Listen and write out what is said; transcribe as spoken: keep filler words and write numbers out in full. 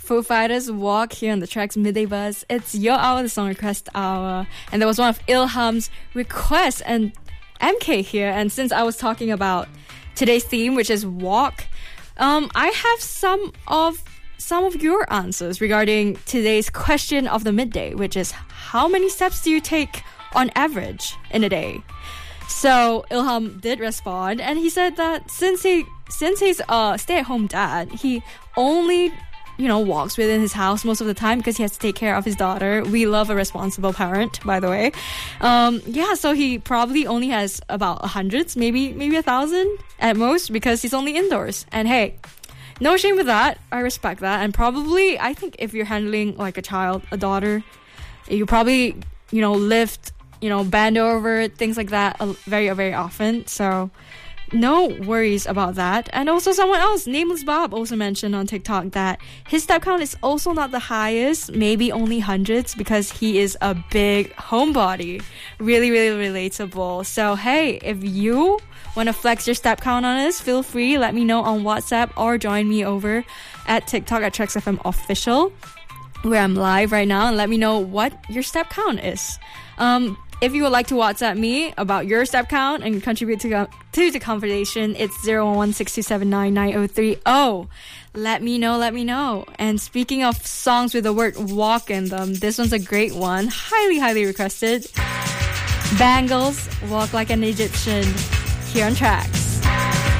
Foo Fighters Walk here on the Tracks Midday Buzz. It's your hour, the song request hour. And there was one of Ilham's requests and M K here. And since I was talking about today's theme, which is walk, um, I have some of some of your answers regarding today's question of the midday, which is how many steps do you take on average in a day? So Ilham did respond, and he said that since he since he's a stay-at-home dad, he only, you know, walks within his house most of the time because he has to take care of his daughter. We love a responsible parent, by the way. Um, yeah, so he probably only has about a hundred, maybe maybe a thousand at most, because he's only indoors. And hey, no shame with that. I respect that. And probably, I think if you're handling like a child, a daughter, you probably, you know, lift, you know, bend over, things like that very, very often. So no worries about that. And also someone else, Nameless Bob, also mentioned on TikTok that his step count is also not the highest, maybe only hundreds, because he is a big homebody. Really, really relatable. So hey, if you want to flex your step count on us, feel free, let me know on WhatsApp or join me over at TikTok at Trax F M Official, where I'm live right now, and let me know what your step count is. Um, if you would like to WhatsApp me about your step count and contribute to, to the conversation, it's zero one one six two seven nine nine zero three zero. Let me know, let me know. And speaking of songs with the word walk in them, this one's a great one. Highly, highly requested. Bangles, Walk Like an Egyptian, here on Track.